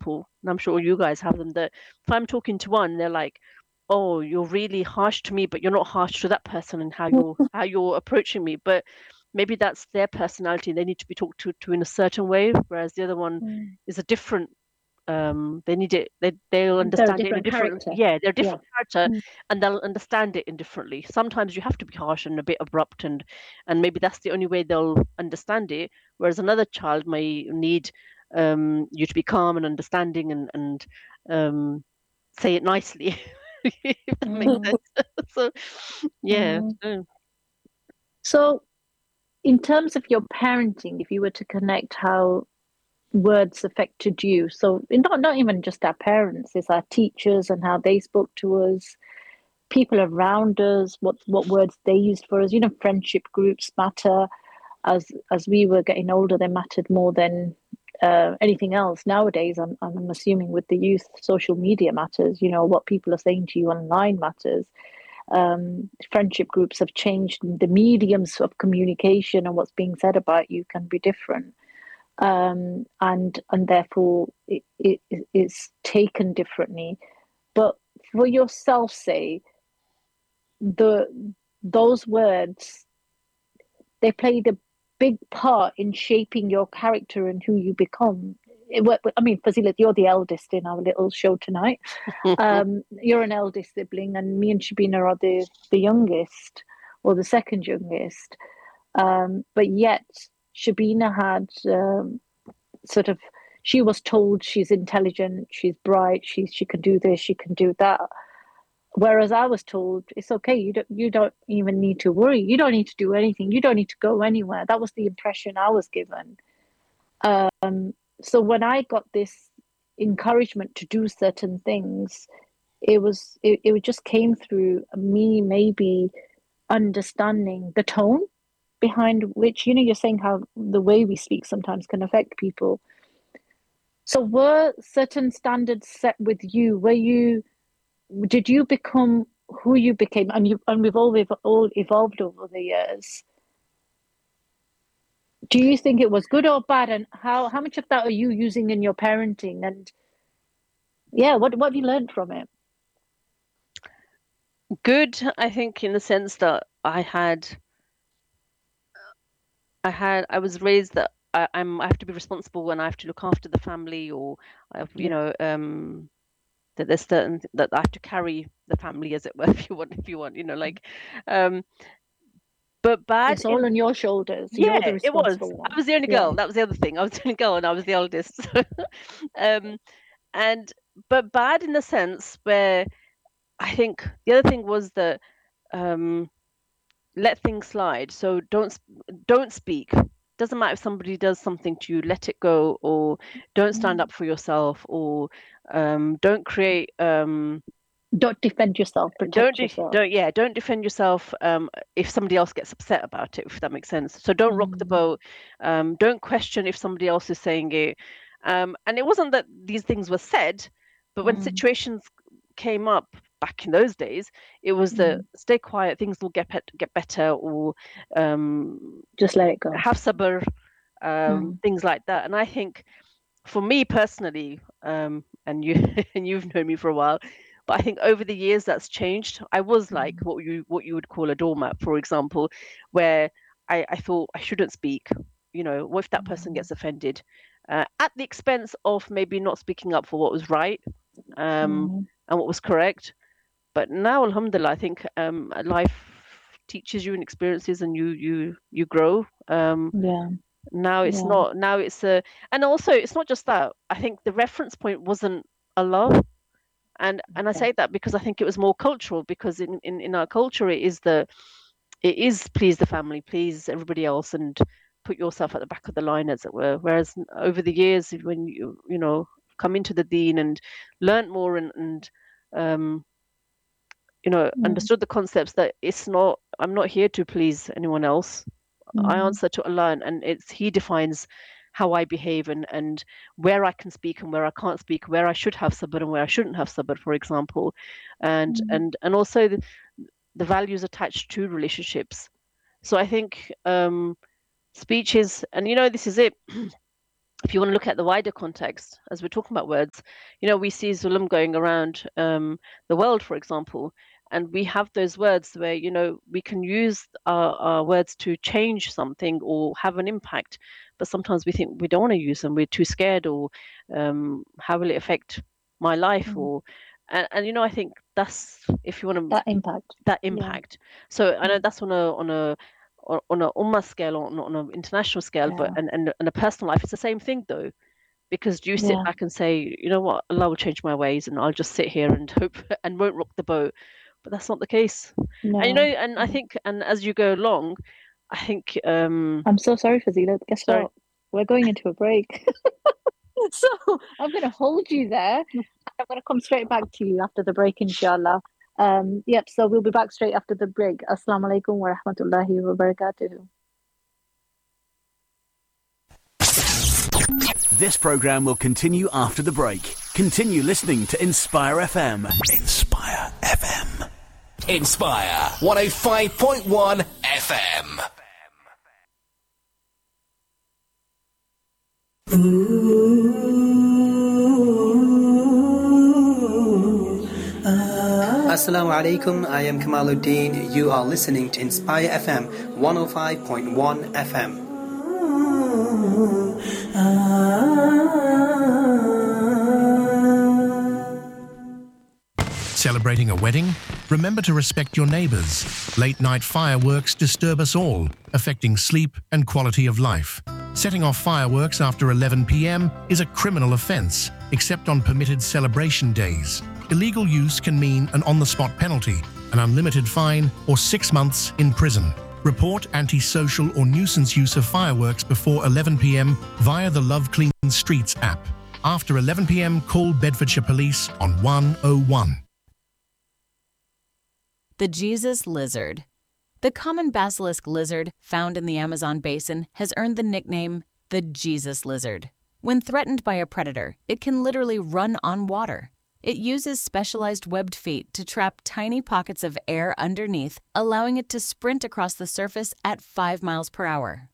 example, and I'm sure you guys have them, that if I'm talking to one, they're like, oh, you're really harsh to me, but you're not harsh to that person and how you're approaching me. But maybe that's their personality. They need to be talked to in a certain way, whereas the other one Mm. is a different. They need it. They'll They're a understand it in a different different. character. Yeah, they're a Yeah. different character, Mm. and they'll understand it indifferently. Sometimes you have to be harsh and a bit abrupt, and maybe that's the only way they'll understand it. Whereas another child may need you to be calm and understanding and say it nicely, if that makes Mm. sense. So, yeah. Mm. So, in terms of your parenting, if you were to connect how words affected you, so not even just our parents, it's our teachers and how they spoke to us, people around us, what words they used for us. Friendship groups matter. As we were getting older, they mattered more than anything else. Nowadays, I'm assuming with the youth, social media matters. What people are saying to you online matters. Friendship groups have changed. The mediums of communication and what's being said about you can be different, and therefore it's taken differently. But for yourself, say the those words, they played a big part in shaping your character and who you become. I mean, Fazilet, you're the eldest in our little show tonight. You're an eldest sibling, and me and Shabina are the youngest or the second youngest. But yet, Shabina had sort of, she was told she's intelligent, she's bright, she can do this, she can do that. Whereas I was told it's okay, you don't even need to worry, you don't need to do anything, you don't need to go anywhere. That was the impression I was given. So when I got this encouragement to do certain things, it just came through me maybe understanding the tone behind which, you're saying how the way we speak sometimes can affect people. So were certain standards set with you? Did you become who you became? And we've all evolved over the years. Do you think it was good or bad? And how much of that are you using in your parenting? And yeah, what have you learned from it? Good, I think, in the sense that I was raised that I have to be responsible and I have to look after the family, or Yeah. that there's certain that I have to carry the family, as it were, if you want, like, um, but bad It's all in. on your shoulders. Yeah, You're the it was. responsible I one. was the only Yeah. girl. That was the other thing. I was the only girl, and I was the eldest. um, and but bad in the sense where I think the other thing was that um, let things slide. So don't speak. Doesn't matter if somebody does something to you, let it go, or don't stand Mm. up for yourself, or don't create. Don't defend yourself, protect yourself. Don't defend yourself if somebody else gets upset about it, if that makes sense. So don't rock the Mm. boat. Don't question if somebody else is saying it. And it wasn't that these things were said, but when Mm. situations came up back in those days, it was the Mm. stay quiet, things will get better, or um, Just let it go. have sabr, Mm. things like that. And I think for me personally, and you and you've known me for a while, but I think over the years that's changed. I was like Mm. what you would call a doormat, for example, where I thought I shouldn't speak. What if that person Mm. gets offended? At the expense of maybe not speaking up for what was right, Mm. and what was correct. But now, alhamdulillah, I think life teaches you and experiences, and you grow. Yeah. Now it's Yeah. not. Now it's a, and also it's not just that. I think the reference point wasn't Allah, and I Okay. say that because I think it was more cultural. Because in our culture, it is please the family, please everybody else, and put yourself at the back of the line, as it were. Whereas over the years, when you come into the deen and learnt more and um, Mm. understood the concepts that I'm not here to please anyone else. I Mm. answer to Allah, and it's He defines how I behave, and where I can speak and where I can't speak, where I should have sabr and where I shouldn't have sabr, for example, and Mm. and and also the values attached to relationships. So I think speech is, and this is it. if you want to look at the wider context, as we're talking about words, we see zulm going around the world, for example, and we have those words where, we can use our words to change something or have an impact, but sometimes we think we don't want to use them. We're too scared, or how will it affect my life? Or and I think that's, if you want to, that impact. that Yeah. impact. So I know that's on a ummah scale, on an international scale, but Yeah. and a personal life, it's the same thing though. Because do you sit Yeah. back and say, you know what, Allah will change my ways and I'll just sit here and hope and won't rock the boat? But that's not the case. And No. and I think, and as you go along, I think I'm so sorry, Fazila. Guess sorry. what? We're going into a break. So I'm going to hold you there. I'm going to come straight back to you after the break, inshallah. Yep, so we'll be back straight after the break. Assalamu alaikum wa rahmatullahi wa barakatuhu. This program will continue after the break. Continue listening to Inspire FM. Inspire FM. Inspire 105.1 FM. Assalamu alaikum, I am Kamaluddin. You are listening to Inspire FM 105.1 FM. Celebrating a wedding? Remember to respect your neighbors. Late-night fireworks disturb us all, affecting sleep and quality of life. Setting off fireworks after 11 p.m. is a criminal offence, except on permitted celebration days. Illegal use can mean an on-the-spot penalty, an unlimited fine, or 6 months in prison. Report antisocial or nuisance use of fireworks before 11 p.m. via the Love Clean Streets app. After 11 p.m, call Bedfordshire Police on 101. The Jesus lizard. The common basilisk lizard found in the Amazon basin has earned the nickname the Jesus lizard. When threatened by a predator, it can literally run on water. It uses specialized webbed feet to trap tiny pockets of air underneath, allowing it to sprint across the surface at 5 miles per hour.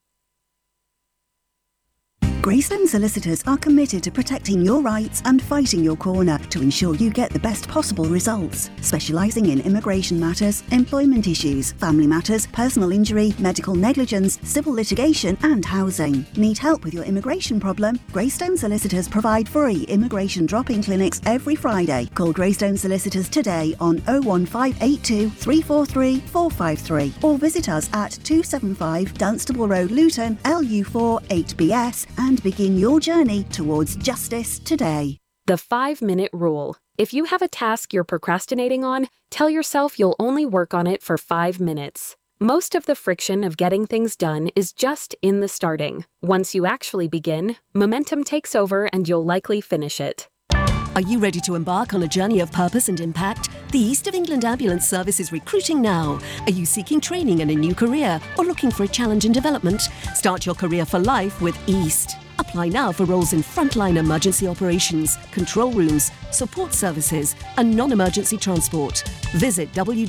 Greystone Solicitors are committed to protecting your rights and fighting your corner to ensure you get the best possible results. Specialising in immigration matters, employment issues, family matters, personal injury, medical negligence, civil litigation and housing. Need help with your immigration problem? Greystone Solicitors provide free immigration drop-in clinics every Friday. Call Greystone Solicitors today on 01582 343 453 or visit us at 275 Dunstable Road, Luton, LU4 8BS and begin your journey towards justice today. The 5-minute rule. If you have a task you're procrastinating on, tell yourself you'll only work on it for 5 minutes. Most of the friction of getting things done is just in the starting. Once you actually begin, momentum takes over and you'll likely finish it. Are you ready to embark on a journey of purpose and impact? The East of England Ambulance Service is recruiting now. Are you seeking training in a new career or looking for a challenge in development? Start your career for life with East. Apply now for roles in frontline emergency operations, control rooms, support services and non-emergency transport. Visit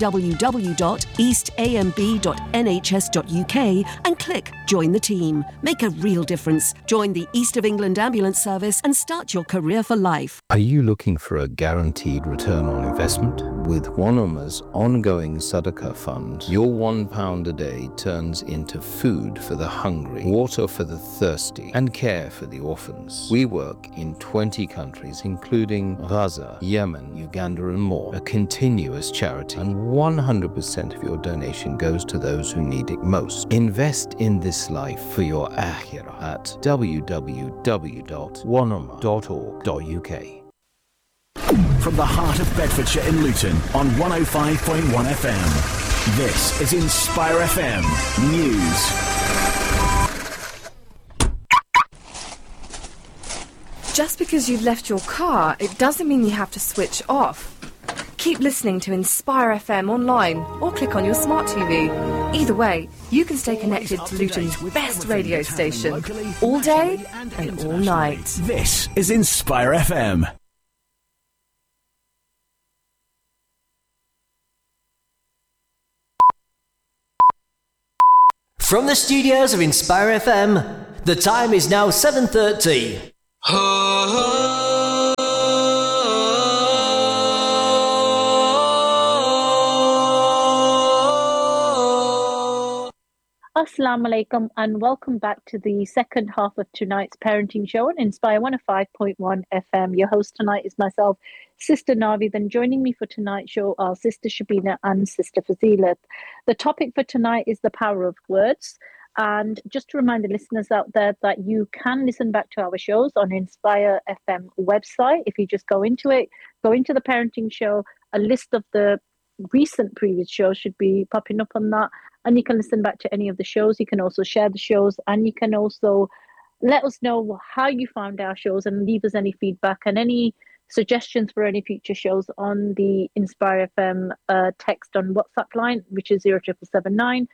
www.eastamb.nhs.uk and click Join the Team. Make a real difference. Join the East of England Ambulance Service and start your career for life. Are you looking for a guaranteed return on investment? With One Ummah's ongoing Sadaqah fund, your £1 a day turns into food for the hungry, water for the thirsty, and care for the orphans. We work in 20 countries, including Gaza, Yemen, Uganda, and more. A continuous charity, and 100% of your donation goes to those who need it most. Invest in this life for your akhirah at www.oneummah.org.uk. From the heart of Bedfordshire in Luton on 105.1 FM. This is Inspire FM News. Just because you've left your car, it doesn't mean you have to switch off. Keep listening to Inspire FM online or click on your smart TV. Either way, you can stay connected to Luton's best radio station all day and all night. This is Inspire FM. From the studios of Inspire FM, The time is now 7:30. Assalamu alaikum and welcome back to the second half of tonight's parenting show on Inspire 105.1 FM. Your host tonight is myself, Sister Navi. Then joining me for tonight's show are Sister Shabina and Sister Fazilat. The topic for tonight is the power of words. And just to remind the listeners out there that you can listen back to our shows on Inspire FM website. If you just go into it, go into the parenting show, a list of the recent previous shows should be popping up on that. And you can listen back to any of the shows. You can also share the shows, and you can also let us know how you found our shows and leave us any feedback and any suggestions for any future shows on the Inspire FM text on WhatsApp line, which is 07779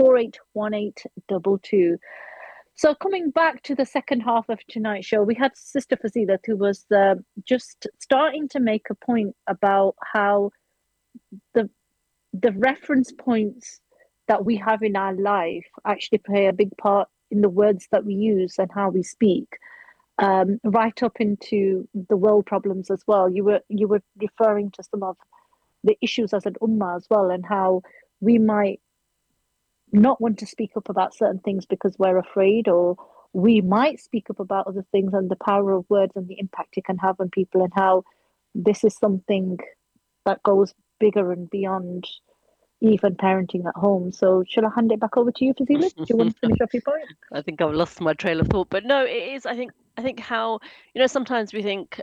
481822. So coming back to the second half of tonight's show, we had Sister Fazilat, who was just starting to make a point about how the reference points that we have in our life actually play a big part in the words that we use and how we speak, right up into the world problems as well. You were referring to some of the issues as an ummah as well, and how we might not want to speak up about certain things because we're afraid, or we might speak up about other things, and the power of words and the impact it can have on people, and how this is something that goes bigger and beyond even parenting at home. So shall I hand it back over to you, Fazilat? Do you want to finish off your point? I think I've lost my trail of thought, but no, it is. I think how, sometimes we think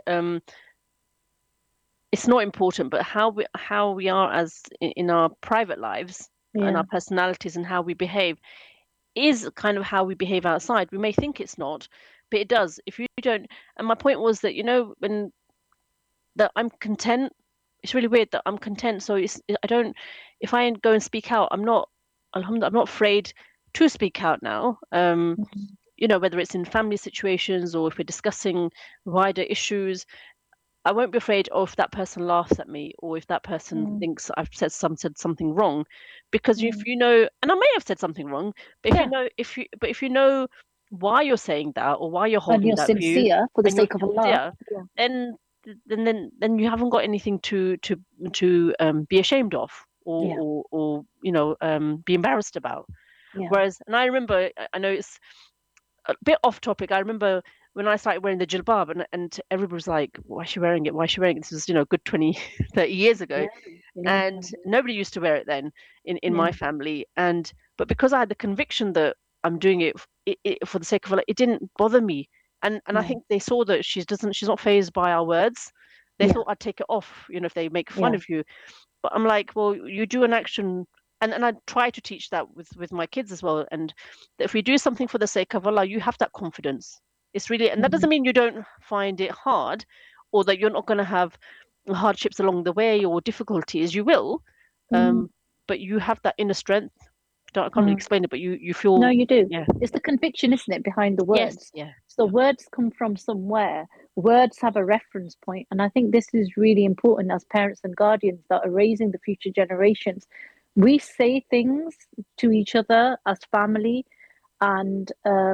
it's not important, but how we are as in our private lives and our personalities and how we behave is kind of how we behave outside. We may think it's not, but it does. If you don't, and my point was that that I'm content. It's really weird that I'm content. So if I go and speak out, I'm not afraid to speak out now. Whether it's in family situations or if we're discussing wider issues, I won't be afraid if that person laughs at me or if that person thinks I've said something wrong, because if and I may have said something wrong, but if you know why you're saying that or why you're holding and that you're view, sincere for the sake of Allah, then you haven't got anything to be ashamed of or be embarrassed about. Whereas, and I remember, I know it's a bit off topic, I remember when I started wearing the jilbab and everybody was like, why is she wearing it? This was good 20, 30 years ago. And nobody used to wear it then in my family. But because I had the conviction that I'm doing it for the sake of Allah, it didn't bother me. And I think they saw that she's not fazed by our words. They thought I'd take it off, if they make fun of you. But I'm like, well, you do an action, and I try to teach that with my kids as well. And that if we do something for the sake of Allah, you have that confidence. It's really, and that doesn't mean you don't find it hard, or that you're not going to have hardships along the way or difficulties. You will, but you have that inner strength. I can't really explain it, but you feel. No, you do. Yeah. It's the conviction, isn't it, behind the words? Yes, So words come from somewhere. Words have a reference point, and I think this is really important as parents and guardians that are raising the future generations. We say things to each other as family, and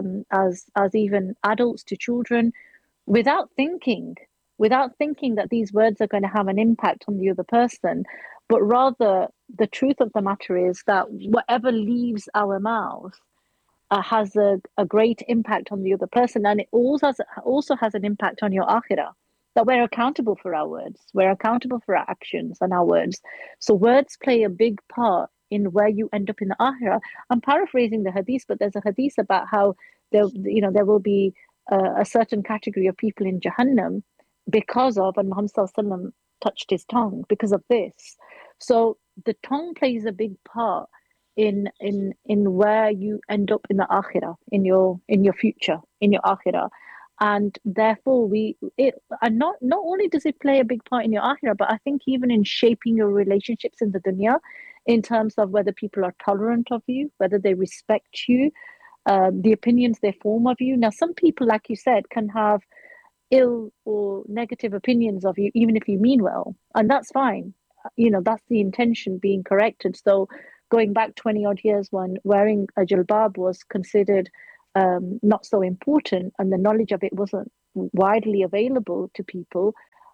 as even adults to children, without thinking that these words are going to have an impact on the other person. But rather, the truth of the matter is that whatever leaves our mouths has a great impact on the other person, and it also has an impact on your akhirah. That we're accountable for our words, we're accountable for our actions and our words. So words play a big part in where you end up in the akhirah. I'm paraphrasing the hadith, but there's a hadith about how there will be a certain category of people in Jahannam because of, and Muhammad Sallallahu Alaihi Wasallam touched his tongue because of this. So the tongue plays a big part in where you end up in the akhirah, in your future, in your akhirah. And therefore not only does it play a big part in your akhirah, but I think even in shaping your relationships in the dunya, in terms of whether people are tolerant of you, whether they respect you, the opinions they form of you. Now, some people, like you said, can have ill or negative opinions of you, even if you mean well, and that's fine. That's the intention being corrected. So going back 20 odd years when wearing a jilbab was considered not so important, and the knowledge of it wasn't widely available to people,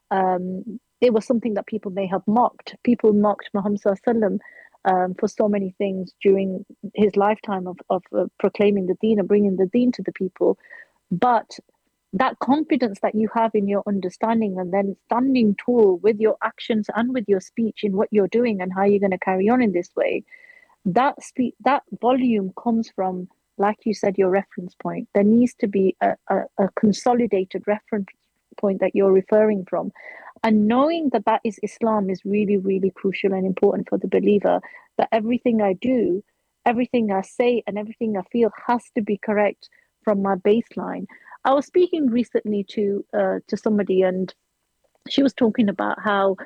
it was something that people may have mocked. People mocked Muhammad Sallallahu for so many things during his lifetime of proclaiming the deen and bringing the deen to the people. But that confidence that you have in your understanding, and then standing tall with your actions and with your speech in what you're doing and how you're going to carry on in this way, that volume comes from, like you said, your reference point. There needs to be a consolidated reference point that you're referring from. And knowing that that is Islam is really, really crucial and important for the believer, that everything I do, everything I say, and everything I feel has to be correct from my baseline. I was speaking recently to somebody, and she was talking about how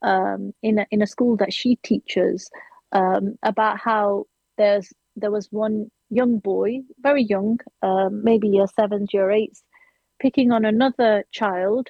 in a school that she teaches, about how there was one young boy, very young, maybe year 7s, year 8s, picking on another child,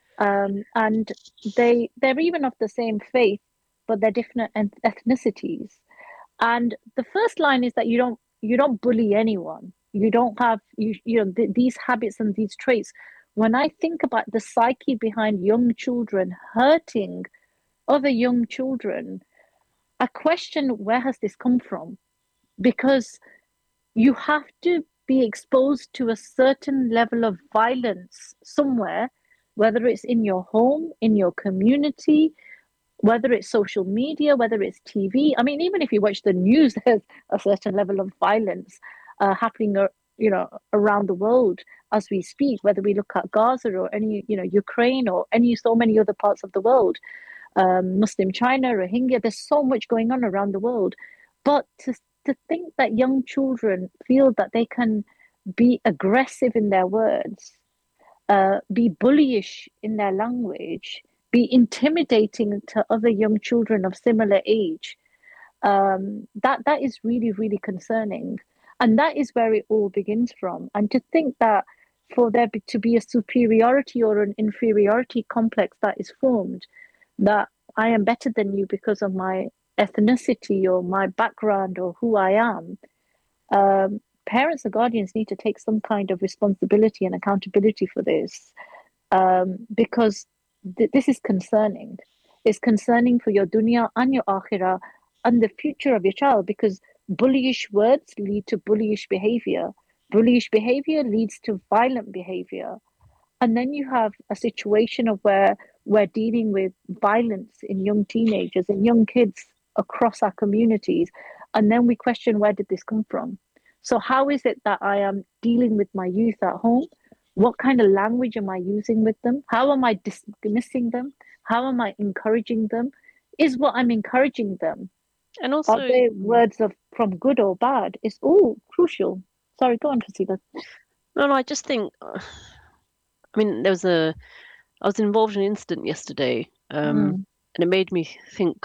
and they're even of the same faith, but they're different ethnicities. And the first line is that you don't bully anyone. You don't have these habits and these traits. When I think about the psyche behind young children hurting other young children, I question, where has this come from? Because you have to be exposed to a certain level of violence somewhere, whether it's in your home, in your community, whether it's social media, whether it's TV. I mean, even if you watch the news, there's a certain level of violence happening, around the world as we speak. Whether we look at Gaza or any, Ukraine or so many other parts of the world, Muslim China, Rohingya. There's so much going on around the world, but to think that young children feel that they can be aggressive in their words, be bullyish in their language, be intimidating to other young children of similar age, that is really, really concerning. And that is where it all begins from. And to think that for there to be a superiority or an inferiority complex that is formed, that I am better than you because of my ethnicity or my background or who I am, parents and guardians need to take some kind of responsibility and accountability for this, because this is concerning. It's concerning for your dunya and your akhirah and the future of your child, because bullyish words lead to bullyish behavior. Bullyish behavior leads to violent behavior. And then you have a situation of where we're dealing with violence in young teenagers and young kids across our communities. And then we question, where did this come from? So how is it that I am dealing with my youth at home? What kind of language am I using with them? How am I dismissing them? How am I encouraging them? Is what I'm encouraging them? And also, are they words from good or bad? It's all crucial. Sorry, go on, Fasila. No, I just think, I mean, I was involved in an incident yesterday, and it made me think,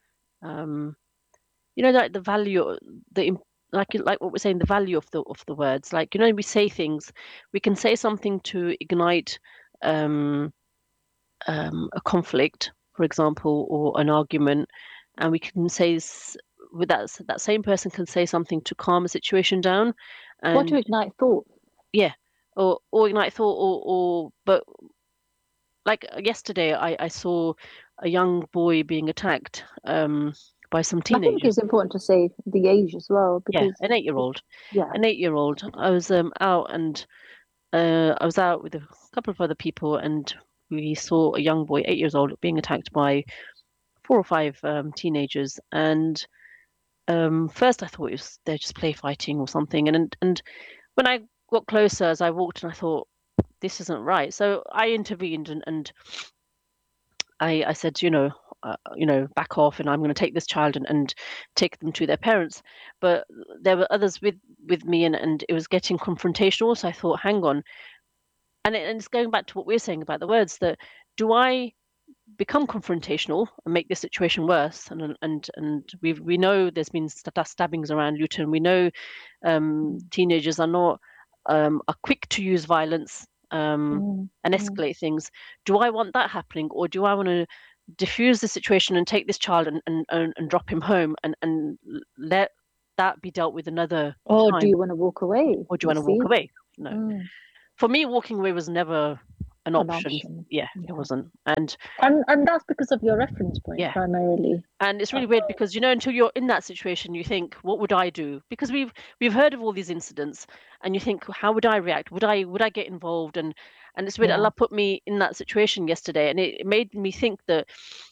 like the value, like what we're saying, the value of the words. Like, we say things, we can say something to ignite a conflict, for example, or an argument, and we can say with that same person can say something to calm a situation down. And, what to ignite thought? Yeah, or ignite thought, but like yesterday, I saw a young boy being attacked by some teenagers. I think it's important to say the age as well, because an 8-year-old. Yeah, an 8-year-old. I was out, and I was out with a couple of other people, and we saw a young boy, 8 years old, being attacked by 4 or 5 teenagers. And first, I thought they're just play fighting or something. And when I got closer, as I walked, and I thought, this isn't right. So I intervened, and I said, back off, and I'm going to take this child and take them to their parents. But there were others with me, and it was getting confrontational. So I thought, hang on. And it's going back to what we're saying about the words, that do I become confrontational and make this situation worse? And we know there's been stabbings around Luton. We know teenagers are quick to use violence and escalate things. Do I want that happening, or do I want to diffuse the situation and take this child and drop him home and let that be dealt with another Or time? do you want to walk away? Or do you want to walk away? No. For me, walking away was never an option. Yeah, it wasn't. And that's because of your reference point primarily. And it's really weird because, you know, until you're in that situation, you think, what would I do? Because we've heard of all these incidents, and you think, how would I react? Would I get involved? And it's weird. Allah put me in that situation yesterday, and it made me think that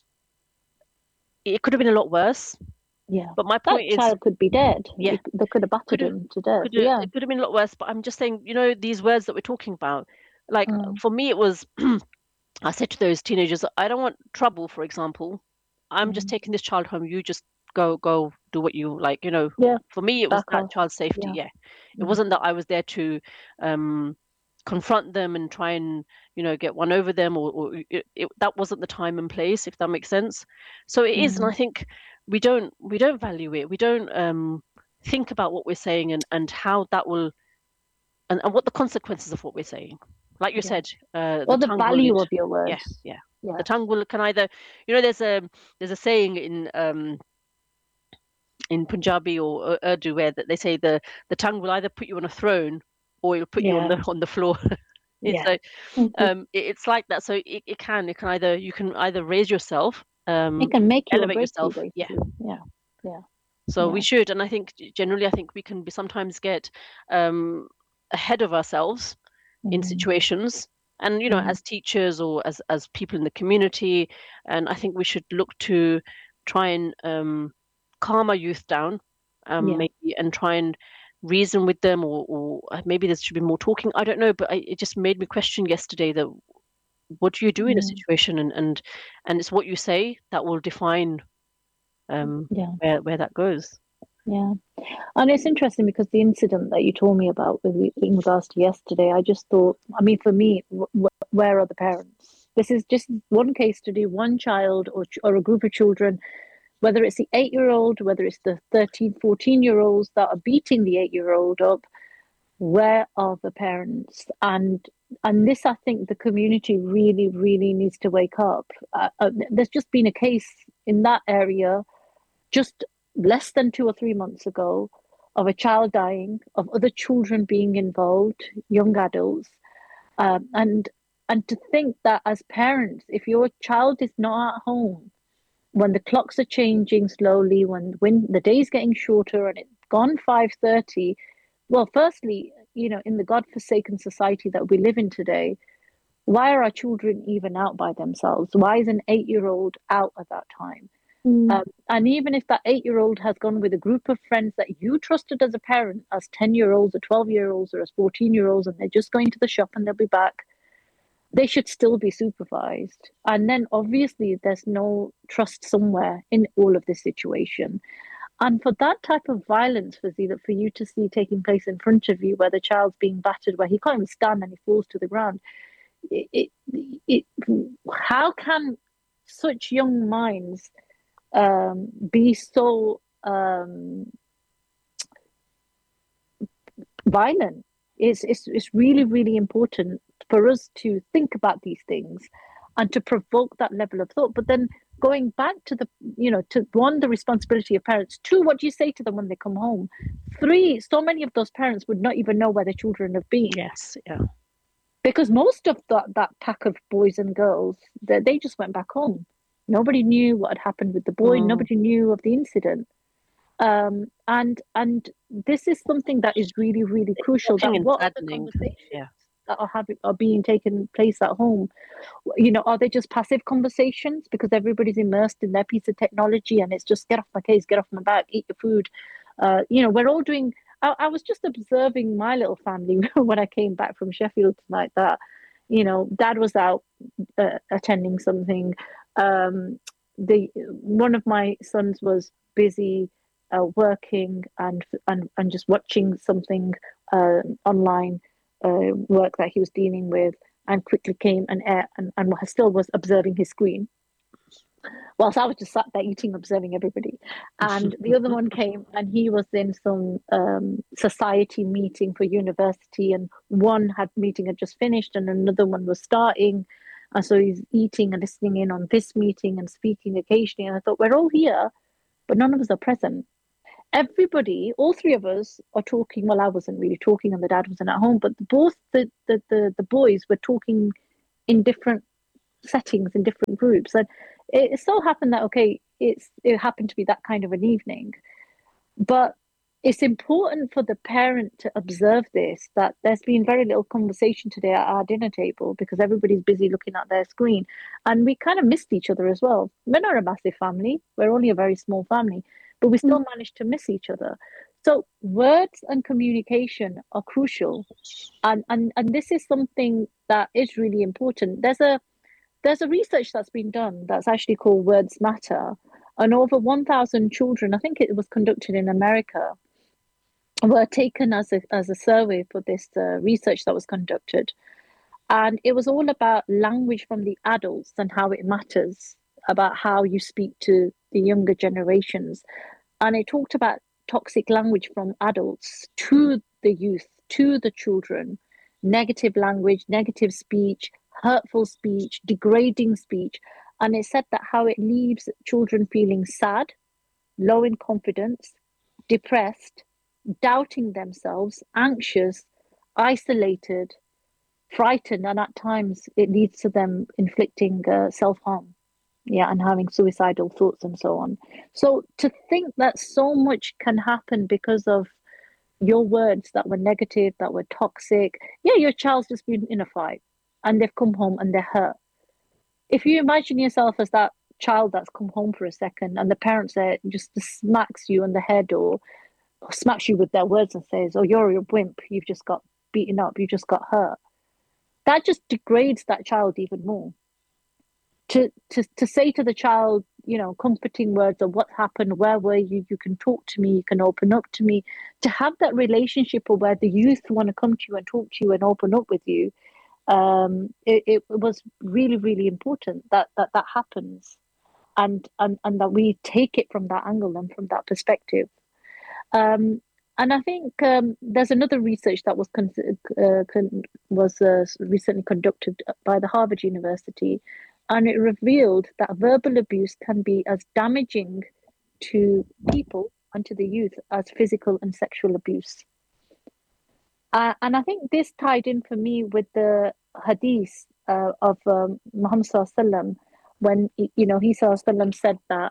it could have been a lot worse. Yeah. But my point is, child could be dead. Yeah. They could have battered him to death. Yeah. It could have been a lot worse. But I'm just saying, you know, these words that we're talking about, like for me, it was, I said to those teenagers, I don't want trouble, for example. I'm just taking this child home. You just go do what you like, you know. Yeah. For me, it was that child's safety. Yeah. It wasn't that I was there to confront them and try and, you know, get one over them, or that wasn't the time and place, if that makes sense. So it is, and I think we don't value it. We don't think about what we're saying and how that will and what the consequences of what we're saying. Like you said, the value of your words. Yeah. The tongue can either, you know, there's a saying in Punjabi or Urdu where they say the tongue will either put you on a throne or it'll put you on the floor. It's like that. So it can either, you can either raise yourself, it can make you elevate yourself. Yeah. So we should, and I think generally, we can sometimes get ahead of ourselves in situations. And, you know, as teachers or as people in the community, and I think we should look to try and calm our youth down, maybe, and try and reason with them, or maybe there should be more talking. I don't know, but it just made me question yesterday that what do you do in a situation, and it's what you say that will define where that goes. Yeah. And it's interesting because the incident that you told me about in regards to yesterday, I just thought, I mean, for me, where are the parents? This is just one case study, one child or a group of children, whether it's the 8-year-old, whether it's the 13, 14-year-olds that are beating the 8-year-old up. Where are the parents? And this, I think the community really, really needs to wake up. There's just been a case in that area just less than 2 or 3 months ago of a child dying, of other children being involved, young adults. And to think that as parents, if your child is not at home, when the clocks are changing slowly, when the day's getting shorter and it's gone 5:30, well, firstly, you know, in the godforsaken society that we live in today, why are our children even out by themselves? Why is an 8-year-old out at that time? And even if that 8-year-old has gone with a group of friends that you trusted as a parent, as 10-year-olds or 12-year-olds or as 14-year-olds, and they're just going to the shop and they'll be back, they should still be supervised. And then obviously there's no trust somewhere in all of this situation. And for that type of violence, for you to see taking place in front of you, where the child's being battered, where he can't even stand and he falls to the ground, how can such young minds be so violent? It's really, really important for us to think about these things and to provoke that level of thought. But then going back to the, you know, to one, the responsibility of parents, two, what do you say to them when they come home? Three, so many of those parents would not even know where their children have been. Yes, yeah. Because most of that pack of boys and girls, they just went back home. Nobody knew what had happened with the boy. Nobody knew of the incident. And this is something that is really, really crucial. That what are the conversations that are being taken place at home? You know, are they just passive conversations because everybody's immersed in their piece of technology and it's just get off my case, get off my back, eat your food? You know, we're all doing. I was just observing my little family when I came back from Sheffield tonight. That, you know, Dad was out attending something. One of my sons was busy working and just watching something online work that he was dealing with, and quickly came and still was observing his screen whilst I was just sat there eating, observing everybody. And the other one came and he was in some society meeting for university, and one meeting had just finished and another one was starting. And so he's eating and listening in on this meeting and speaking occasionally. And I thought, we're all here, but none of us are present. everybody, all three of us are talking. Well, I wasn't really talking and the dad wasn't at home, but both the boys were talking in different settings, in different groups. And it so happened that, okay, it happened to be that kind of an evening. But it's important for the parent to observe this, that there's been very little conversation today at our dinner table because everybody's busy looking at their screen. And we kind of missed each other as well. We're not a massive family, we're only a very small family, but we still managed to miss each other. So words and communication are crucial. And this is something that is really important. There's a research that's been done that's actually called Words Matter. And over 1,000 children, I think it was conducted in America, were taken as a survey for this research that was conducted. And it was all about language from the adults and how it matters, about how you speak to the younger generations. And it talked about toxic language from adults to the youth, to the children, negative language, negative speech, hurtful speech, degrading speech. And it said that how it leaves children feeling sad, low in confidence, depressed, doubting themselves, anxious, isolated, frightened, and at times it leads to them inflicting self-harm, and having suicidal thoughts and so on. So to think that so much can happen because of your words that were negative, that were toxic. Your child's just been in a fight and they've come home and they're hurt. If you imagine yourself as that child that's come home for a second and the parents there just smacks you on the head or smacks you with their words and says, "Oh, you're a wimp, you've just got beaten up, you just got hurt," that just degrades that child even more. To say to the child, comforting words of what happened, where were you, you can talk to me, you can open up to me, to have that relationship where the youth want to come to you and talk to you and open up with you, it was really, really important that happens, and that we take it from that angle and from that perspective. And I think there's another research that was recently conducted by the Harvard University, and it revealed that verbal abuse can be as damaging to people and to the youth as physical and sexual abuse. And I think this tied in for me with the hadith of Muhammad Sallallahu Alaihi Wasallam, when he Sallallahu Alaihi Wasallam said that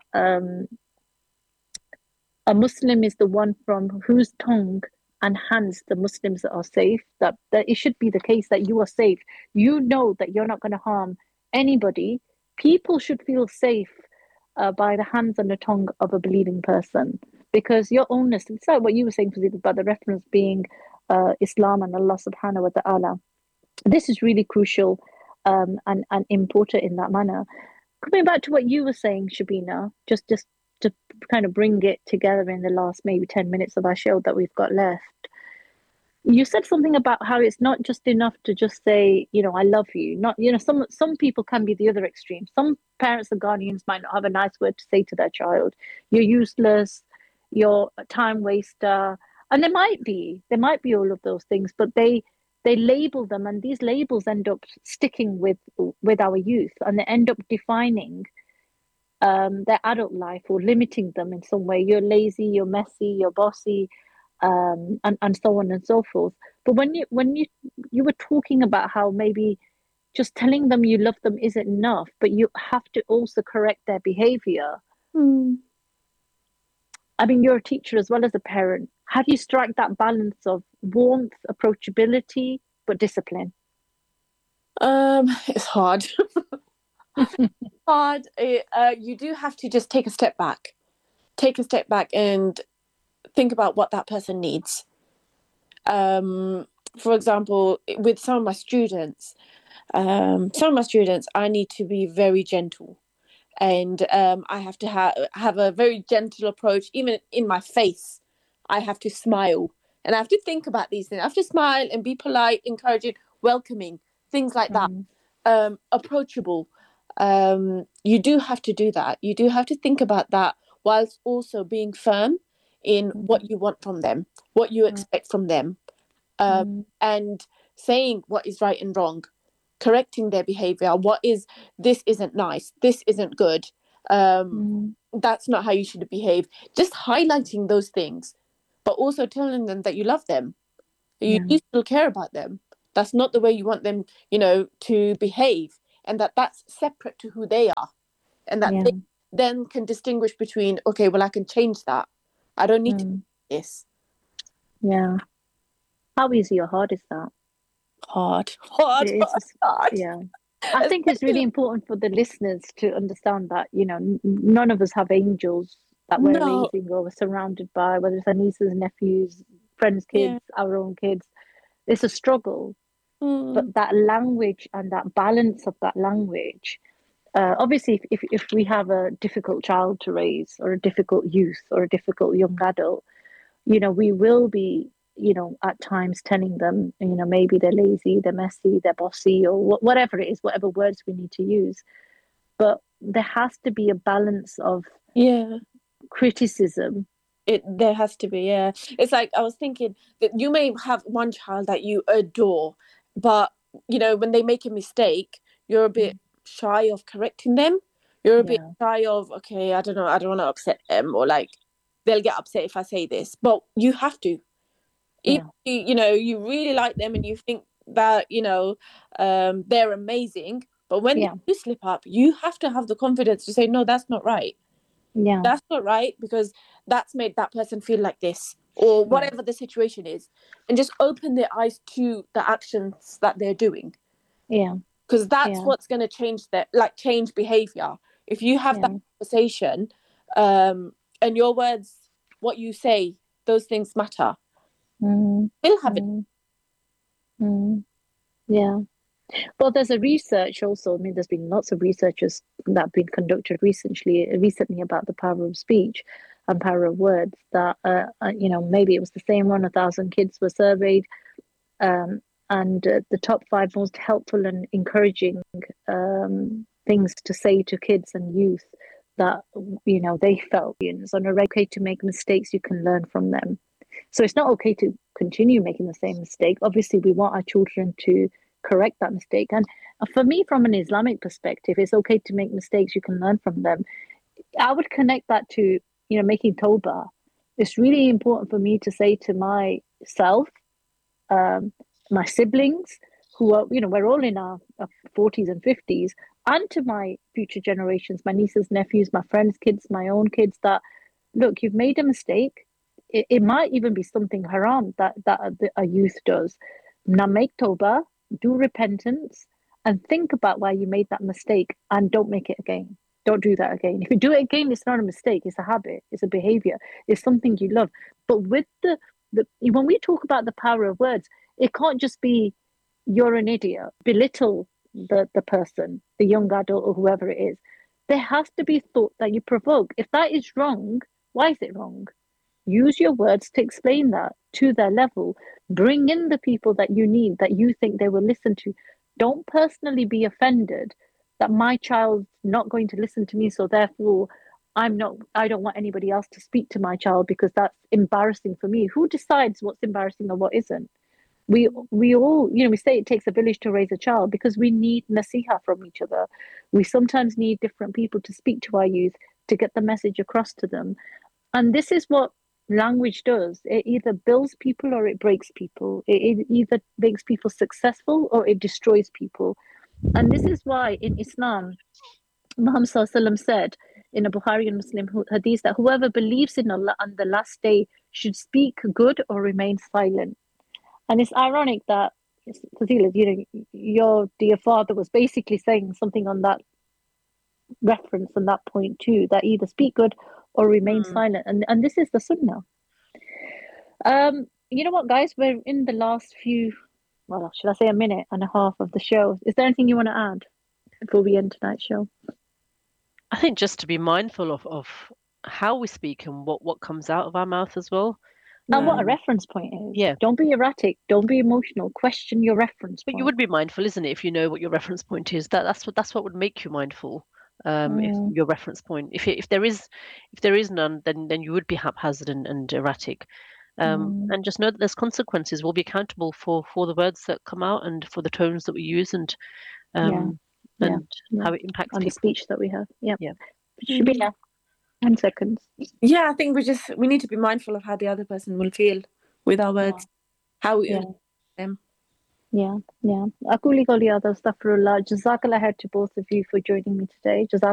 a Muslim is the one from whose tongue and hands the Muslims are safe, that it should be the case that you are safe. You know that you're not going to harm anybody. People should feel safe by the hands and the tongue of a believing person, because your ownness, it's like what you were saying, about the reference being Islam and Allah subhanahu wa ta'ala. This is really crucial and important in that manner. Coming back to what you were saying, Shabina, just to kind of bring it together in the last maybe 10 minutes of our show that we've got left. You said something about how it's not just enough to just say, I love you. Not, some people can be the other extreme. Some parents and guardians might not have a nice word to say to their child. You're useless, you're a time waster. And there might be all of those things, but they label them, and these labels end up sticking with our youth, and they end up defining their adult life or limiting them in some way. You're lazy, you're messy, you're bossy, and so on and so forth. But when you were talking about how maybe just telling them you love them isn't enough, but you have to also correct their behavior. I mean, you're a teacher as well as a parent. How do you strike that balance of warmth, approachability, but discipline? It's hard. Hard. You do have to just take a step back and think about what that person needs. For example, with some of my students, I need to be very gentle, and I have to have a very gentle approach. Even in my face, I have to smile, and I have to think about these things. I have to smile and be polite, encouraging, welcoming, things like that. Approachable. You do have to do that. You do have to think about that, whilst also being firm in what you want from them, what you expect from them, and saying what is right and wrong, correcting their behavior. This isn't nice, this isn't good, That's not how you should behave. Just highlighting those things, but also telling them that you love them. You still care about them. That's not the way you want them, to behave, and that's separate to who they are, and that they then can distinguish between, okay, well, I can change that. I don't need to do this. Yeah. How easy or hard is that? Hard. Yeah. I think it's really important for the listeners to understand that, none of us have angels that we're raising or we're surrounded by, whether it's our nieces, nephews, friends' kids, our own kids. It's a struggle. But that language and that balance of that language, obviously, if we have a difficult child to raise or a difficult youth or a difficult young adult, we will be, at times telling them, maybe they're lazy, they're messy, they're bossy, or whatever it is, whatever words we need to use. But there has to be a balance of criticism. There has to be, yeah. It's like, I was thinking that you may have one child that you adore, but, when they make a mistake, you're a bit shy of correcting them. You're a bit shy of, okay, I don't know, I don't want to upset them, or like, they'll get upset if I say this. But you have to. If you really like them and you think that, they're amazing, but when you slip up, you have to have the confidence to say, no, that's not right. Yeah. That's not right, because that's made that person feel like this, or whatever the situation is, and just open their eyes to the actions that they're doing. Yeah. Because that's what's going to change behavior. If you have that conversation, and your words, what you say, those things matter. We'll have it. Yeah. Well, there's a research also. I mean, there's been lots of researches that have been conducted recently about the power of speech and power of words. That maybe it was the same 1,000 kids were surveyed, and the top 5 most helpful and encouraging things to say to kids and youth that they felt on a regular to make mistakes. You can learn from them. So it's not okay to continue making the same mistake. Obviously, we want our children to correct that mistake. And for me, from an Islamic perspective, it's okay to make mistakes. You can learn from them. I would connect that to, making tawbah. It's really important for me to say to myself, my siblings, who are, we're all in our 40s and 50s, and to my future generations, my nieces, nephews, my friends' kids, my own kids, that, look, you've made a mistake. It might even be something haram that a youth does. Now make tawbah, do repentance, and think about why you made that mistake, and don't make it again. Don't do that again. If you do it again, it's not a mistake. It's a habit. It's a behavior. It's something you love. But with the when we talk about the power of words, it can't just be you're an idiot, belittle the person, the young adult or whoever it is. There has to be thought that you provoke. If that is wrong, why is it wrong? Use your words to explain that to their level. Bring in the people that you need, that you think they will listen to. Don't personally be offended that my child's not going to listen to me, so therefore I don't want anybody else to speak to my child because that's embarrassing for me. Who decides what's embarrassing or what isn't? We all, we say it takes a village to raise a child because we need nasiha from each other. We sometimes need different people to speak to our youth to get the message across to them. And this is what language does. It either builds people or it breaks people. It either makes people successful or it destroys people. And this is why in Islam, Muhammad ﷺ said in a Bukhari and Muslim hadith that whoever believes in Allah on the last day should speak good or remain silent. And it's ironic that, Fazila, your dear father was basically saying something on that reference and that point too, that either speak good or remain silent. And this is the sunnah. You know what, guys? We're in the last should I say a minute and a half of the show. Is there anything you want to add before we end tonight's show? I think just to be mindful of how we speak and what comes out of our mouth as well. And what a reference point is. Yeah. Don't be erratic. Don't be emotional. Question your reference point. But you would be mindful, isn't it, if you know what your reference point is? That's what would make you mindful. If your reference point, if there is none, then you would be haphazard and erratic. And just know that there's consequences. We'll be accountable for the words that come out and for the tones that we use and how it impacts on people. The speech that we have. Yeah. Should be 10 seconds. Yeah, I think we need to be mindful of how the other person will feel with our words. How we them. Yeah. Aquli Goli Astaghfirullah. Jazakallah khair to both of you for joining me today.